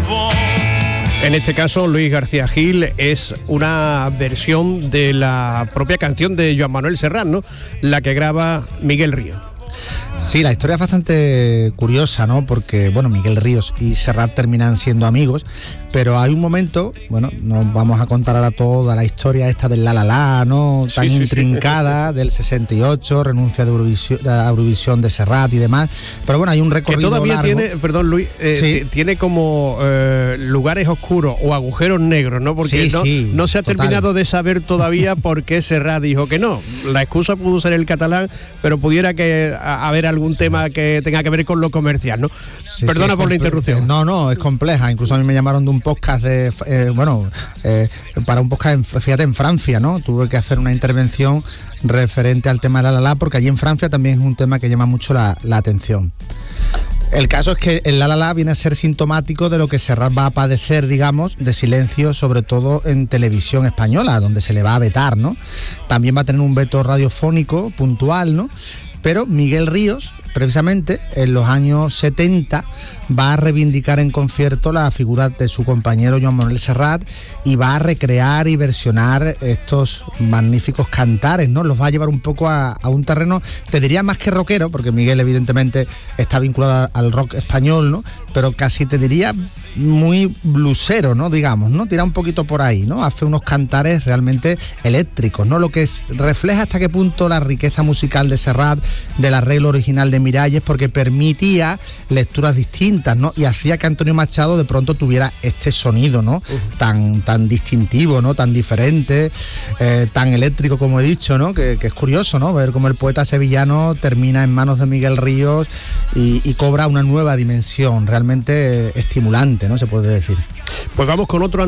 En este caso, Luis García Gil es una versión de la propia canción de Joan Manuel Serrat, ¿no? La que graba Miguel Ríos. Sí, la historia es bastante curiosa, ¿no? Porque, bueno, Miguel Ríos y Serrat terminan siendo amigos, pero hay un momento, bueno, nos vamos a contar ahora toda la historia esta del La La La, ¿no? Tan intrincada, del 68, renuncia de Eurovisión de Serrat y demás, pero bueno, hay un recorrido que todavía largo. Tiene, perdón Luis, tiene como lugares oscuros o agujeros negros, ¿no? Porque no se ha terminado de saber todavía por qué Serrat dijo que no. La excusa pudo ser el catalán, pero pudiera que haber algún tema que tenga que ver con lo comercial, ¿no? Perdona por la interrupción. No, es compleja. Incluso a mí me llamaron de un podcast para un podcast, fíjate, en Francia, ¿no? Tuve que hacer una intervención referente al tema de La La La, porque allí en Francia también es un tema que llama mucho la atención. El caso es que el La La La viene a ser sintomático de lo que Serrat va a padecer, digamos, de silencio, sobre todo en televisión española, donde se le va a vetar, ¿no? También va a tener un veto radiofónico puntual, ¿no? Pero Miguel Ríos, precisamente, en los años 70, va a reivindicar en concierto la figura de su compañero Joan Manuel Serrat y va a recrear y versionar estos magníficos cantares, ¿no? Los va a llevar un poco a un terreno, te diría más que rockero, porque Miguel evidentemente está vinculado al rock español, ¿no? Pero casi te diría muy blusero, ¿no? Digamos, ¿no? Tira un poquito por ahí, ¿no? Hace unos cantares realmente eléctricos, ¿no? Lo que refleja hasta qué punto la riqueza musical de Serrat, del arreglo original de Miralles, porque permitía lecturas distintas, ¿no? Y hacía que Antonio Machado de pronto tuviera este sonido, ¿no? Tan distintivo, ¿no? Tan diferente, tan eléctrico, como he dicho, ¿no? Que es curioso, ¿no? Ver cómo el poeta sevillano termina en manos de Miguel Ríos y cobra una nueva dimensión realmente estimulante, ¿no? Se puede decir. Pues vamos con otro